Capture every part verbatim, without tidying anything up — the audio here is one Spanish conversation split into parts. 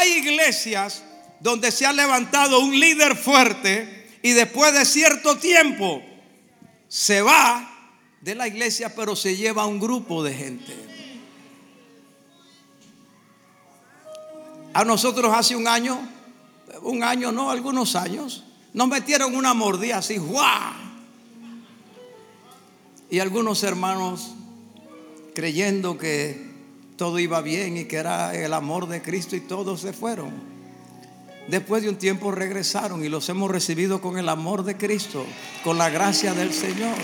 hay iglesias donde se ha levantado un líder fuerte y después de cierto tiempo se va de la iglesia, pero se lleva a un grupo de gente. A nosotros hace un año, un año no, algunos años, nos metieron una mordida así, ¡guau! Y algunos hermanos, creyendo que todo iba bien y que era el amor de Cristo, y todos se fueron. Después de un tiempo regresaron y los hemos recibido con el amor de Cristo, con la gracia del Señor.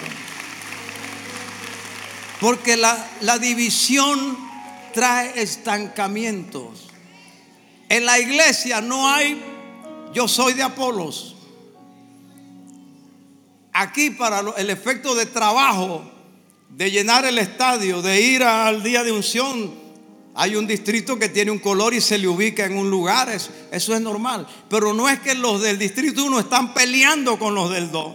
Porque la, la división trae estancamientos. En la iglesia no hay yo soy de Apolos. Aquí para el efecto de trabajo, de llenar el estadio, de ir al día de unción, hay un distrito que tiene un color y se le ubica en un lugar. Eso, eso es normal. Pero no es que los del distrito uno están peleando con los del dos.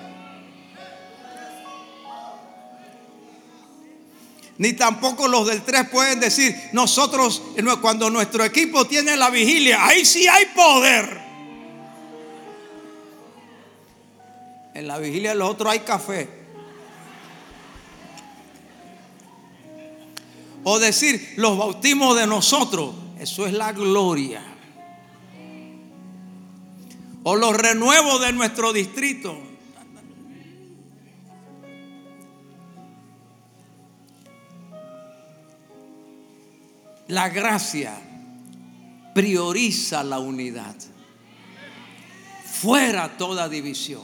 Ni tampoco los del tres pueden decir, nosotros, cuando nuestro equipo tiene la vigilia, ahí sí hay poder. En la vigilia de los otros hay café. O decir, los bautismos de nosotros, eso es la gloria. O los renuevos de nuestro distrito. La gracia prioriza la unidad. Fuera toda división.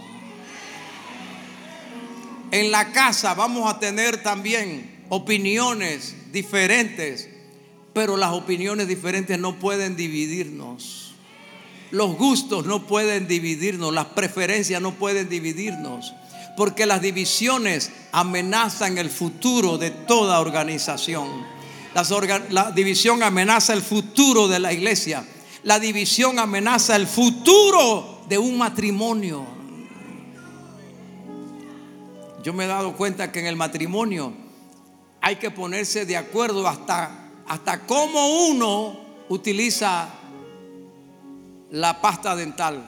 En la casa vamos a tener también opiniones diferentes, pero las opiniones diferentes no pueden dividirnos. Los gustos no pueden dividirnos, las preferencias no pueden dividirnos, porque las divisiones amenazan el futuro de toda organización. Las orga- la división amenaza el futuro de la iglesia. La división amenaza el futuro de un matrimonio. Yo me he dado cuenta que en el matrimonio hay que ponerse de acuerdo hasta, hasta cómo uno utiliza la pasta dental.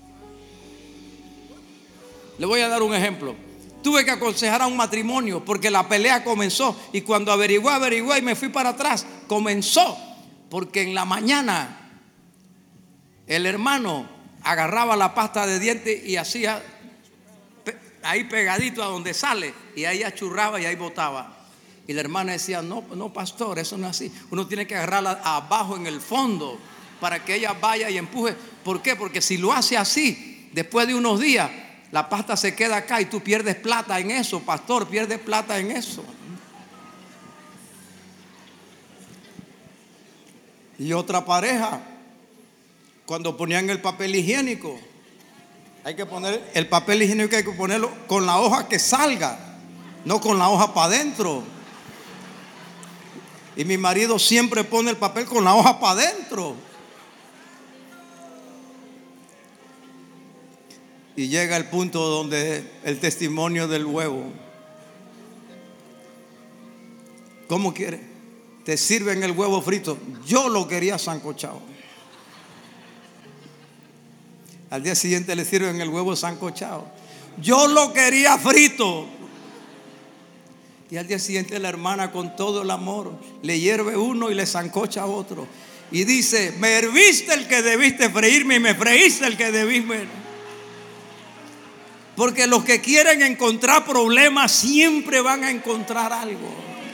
Le voy a dar un ejemplo. Tuve que aconsejar a un matrimonio porque la pelea comenzó, y cuando averigué, averigué y me fui para atrás, comenzó porque en la mañana el hermano agarraba la pasta de dientes y hacía ahí pegadito a donde sale, y ahí achurraba y ahí botaba. Y la hermana decía, no, no pastor, eso no es así. Uno tiene que agarrarla abajo en el fondo para que ella vaya y empuje. ¿Por qué? Porque si lo hace así, después de unos días la pasta se queda acá y tú pierdes plata en eso, pastor, pierdes plata en eso. Y otra pareja, cuando ponían el papel higiénico, hay que poner el papel higiénico, hay que ponerlo con la hoja que salga, no con la hoja para adentro. Y mi marido siempre pone el papel con la hoja para adentro. Y llega el punto donde el testimonio del huevo. ¿Cómo quiere? Te sirven el huevo frito. Yo lo quería sancochado. Al día siguiente le sirven el huevo sancochado. Yo lo quería frito. Y al día siguiente la hermana, con todo el amor, le hierve uno y le sancocha a otro. Y dice, me herviste el que debiste freírme y me freíste el que debiste. Porque los que quieren encontrar problemas siempre van a encontrar algo.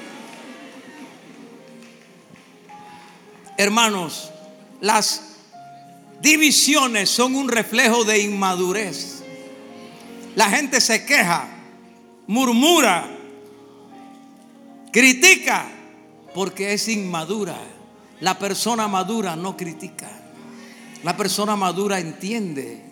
Hermanos, las divisiones son un reflejo de inmadurez. La gente se queja, murmura, critica porque es inmadura. La persona madura no critica. La persona madura entiende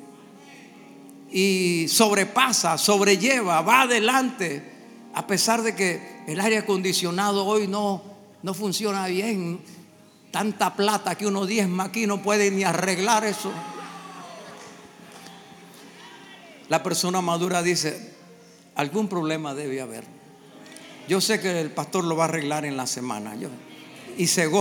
y sobrepasa, sobrelleva, va adelante, a pesar de que el aire acondicionado hoy no, no funciona bien. Tanta plata que uno diezma aquí, no puede ni arreglar eso. La persona madura dice, algún problema debe haber. Yo sé que el pastor lo va a arreglar en la semana. Yo, y se goza.